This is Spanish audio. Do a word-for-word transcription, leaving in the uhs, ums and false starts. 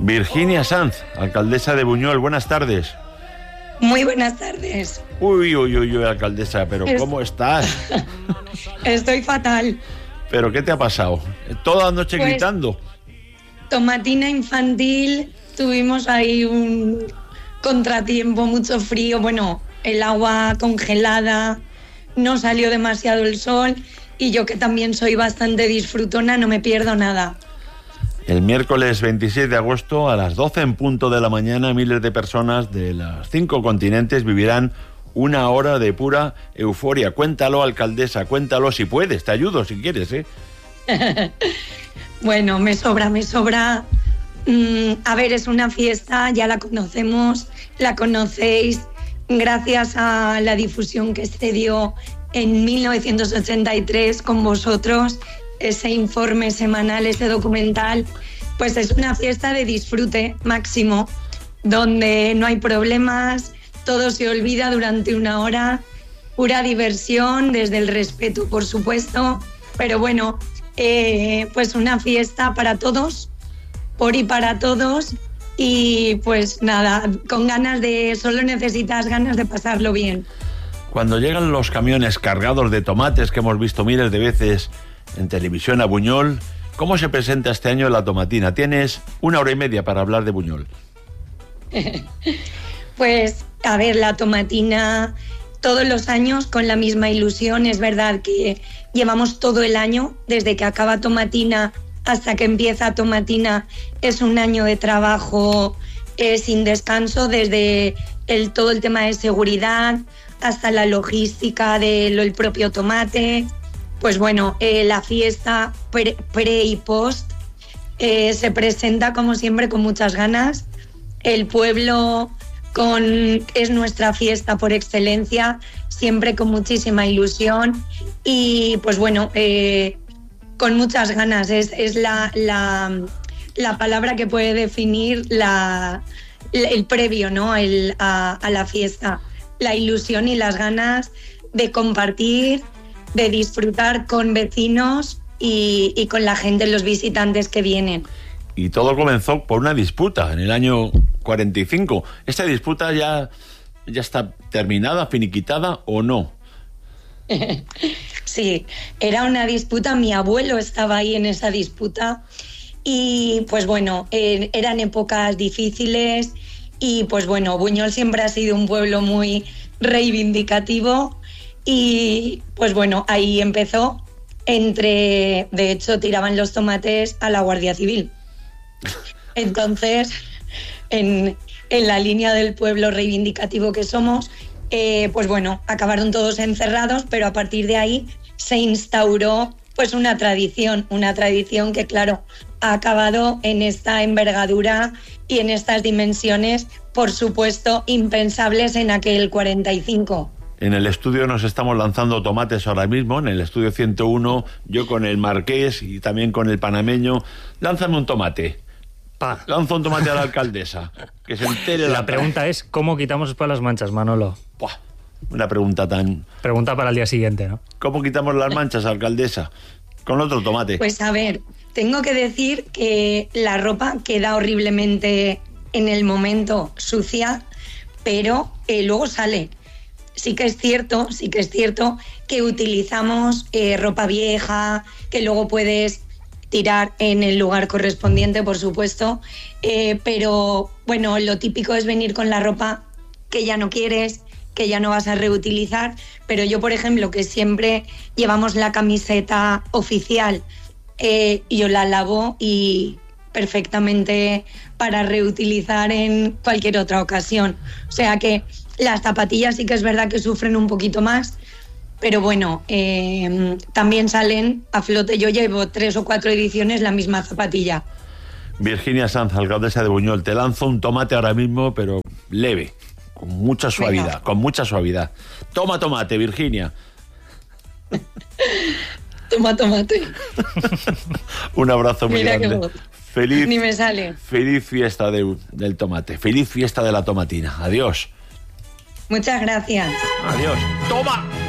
Virginia Sanz, alcaldesa de Buñol, buenas tardes. Muy buenas tardes. Uy, uy, uy, uy, alcaldesa, pero es... ¿cómo estás? Estoy fatal. ¿Pero qué te ha pasado? Toda la noche pues, gritando. Tomatina infantil, tuvimos ahí un contratiempo, mucho frío, bueno, el agua congelada, no salió demasiado el sol y yo que también soy bastante disfrutona, no me pierdo nada. El miércoles veintiséis de agosto a las doce en punto de la mañana, miles de personas de los cinco continentes vivirán una hora de pura euforia. Cuéntalo, alcaldesa, cuéntalo si puedes, te ayudo si quieres, ¿eh? Bueno, me sobra, me sobra. Mm, a ver, es una fiesta, ya la conocemos, la conocéis, gracias a la difusión que se dio en mil novecientos ochenta y tres con vosotros, ese informe semanal, ese documental, pues es una fiesta de disfrute máximo, donde no hay problemas, todo se olvida durante una hora, pura diversión, desde el respeto, por supuesto, pero bueno, eh, pues una fiesta para todos, por y para todos, y pues nada, con ganas de, solo necesitas ganas de pasarlo bien. Cuando llegan los camiones cargados de tomates que hemos visto miles de veces en televisión a Buñol, ¿cómo se presenta este año la tomatina? Tienes una hora y media para hablar de Buñol. Pues, a ver, la tomatina todos los años con la misma ilusión. Es verdad que llevamos todo el año, desde que acaba tomatina hasta que empieza tomatina, es un año de trabajo eh, sin descanso, desde el, todo el tema de seguridad hasta la logística del propio tomate. Pues bueno, eh, la fiesta pre, pre y post eh, se presenta como siempre con muchas ganas. El pueblo con, es nuestra fiesta por excelencia, siempre con muchísima ilusión y pues bueno, eh, con muchas ganas. Es, es la, la, la palabra que puede definir la, el previo, ¿no? el, a, a la fiesta. La ilusión y las ganas de compartir, de disfrutar con vecinos y, y con la gente, los visitantes que vienen. Y todo comenzó por una disputa en el año cuarenta y cinco. ¿Esta disputa ya, ya está terminada, finiquitada o no? Sí, era una disputa, mi abuelo estaba ahí en esa disputa y pues bueno, eh, eran épocas difíciles y pues bueno, Buñol siempre ha sido un pueblo muy reivindicativo. Y pues bueno, ahí empezó, entre, de hecho tiraban los tomates a la Guardia Civil. Entonces, en, en la línea del pueblo reivindicativo que somos, eh, pues bueno, acabaron todos encerrados, pero a partir de ahí se instauró pues una tradición, una tradición que claro, ha acabado en esta envergadura y en estas dimensiones, por supuesto, impensables en aquel cuarenta y cinco. En el estudio nos estamos lanzando tomates ahora mismo, en el estudio ciento uno, yo con el marqués y también con el panameño. Lánzame un tomate. Pa. Lanza un tomate a la alcaldesa, que se entere. La, la pregunta es, ¿cómo quitamos después las manchas, Manolo? Buah, una pregunta tan... Pregunta para el día siguiente, ¿no? ¿Cómo quitamos las manchas, alcaldesa? Con otro tomate. Pues a ver, tengo que decir que la ropa queda horriblemente en el momento sucia, pero eh, luego sale. Sí que es cierto, sí que es cierto que utilizamos eh, ropa vieja, que luego puedes tirar en el lugar correspondiente, por supuesto, eh, pero bueno, lo típico es venir con la ropa que ya no quieres, que ya no vas a reutilizar, pero yo, por ejemplo, que siempre llevamos la camiseta oficial, eh, yo la lavo y perfectamente para reutilizar en cualquier otra ocasión. O sea que las zapatillas sí que es verdad que sufren un poquito más, pero bueno, eh, también salen a flote. Yo llevo tres o cuatro ediciones la misma zapatilla. Virginia Sanz, alcaldesa de Buñol, te lanzo un tomate ahora mismo, pero leve, con mucha suavidad, Venga. con mucha suavidad. Toma tomate, Virginia. Toma tomate. Un abrazo muy Mira grande. Feliz, Ni me sale. Feliz fiesta de, del tomate, feliz fiesta de la tomatina. Adiós. Muchas gracias. Adiós. ¡Toma!